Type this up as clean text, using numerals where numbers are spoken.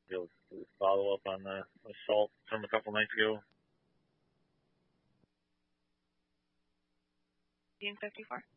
You'll follow up on the assault from a couple nights ago. 1554.